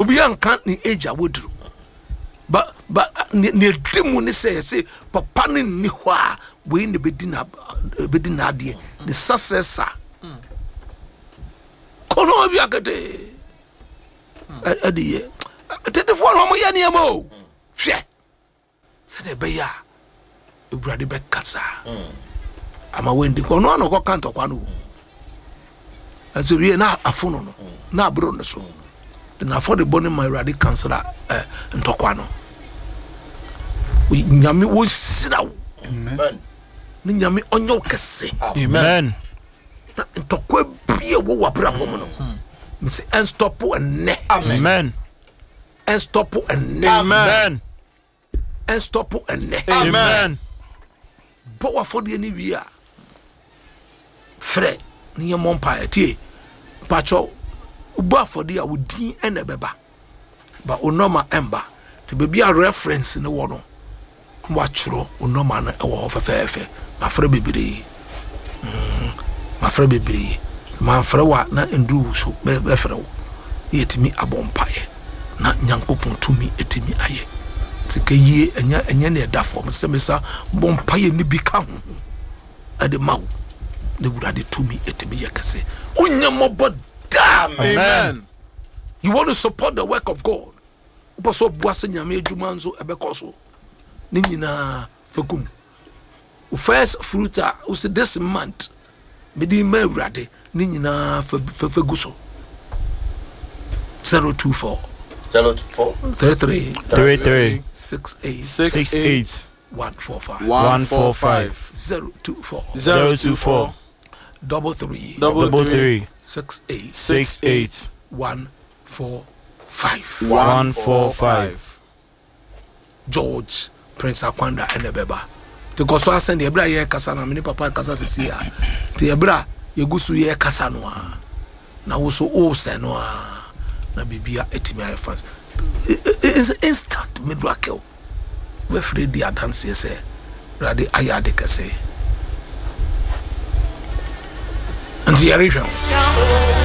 obian can't ni age awodru but ne demu ni say papa ni ni ho a we ne bedina ade the successor kono obi akete adiye tete fo no mo ye ne mo hwe se de be ya Ibrade be kasa ama wendi ko no ko kanto kwa no aso wie na afono no na abro no so na for the bone my radi councilor ntokwa no we nyame wo sira amen ni nyame onyo kese amen ntokwa bie wo wabra mo no msi stop and amen and stop and amen and stop and amen but what for the any we are frɛ ni yɛmɔ tie pacho uba for the awudi ene beba ba onoma emba te bebi a reference ne wo no wa churo onoma na wo fefefe mafrɛ bebiri mafrɛ wa na ndu so be frɛ wo yetimi abompae na nyankopon tumi etimi aye tika yie enya ne da form semesa bompae ni bi ka ho ade mawo de wurade tumi etimi yekase onyamobod. Amen. You want to support the work of God. Upaso buase nyame adwuma nso ebekoso. Ni nyina fakum. First fruita us this month. Medi ma wurade ni nyina faguso. 024 33 68 145 024 33 68 145 George Prince Akwanda enebeba te koso asende ebra ye kasa na mini papa kasa sisi a te ebra yegusu ye kasa no a na wo so o se no a na bibia etimi aye fans is instant miracle we free dia dance say rade ayade kase and the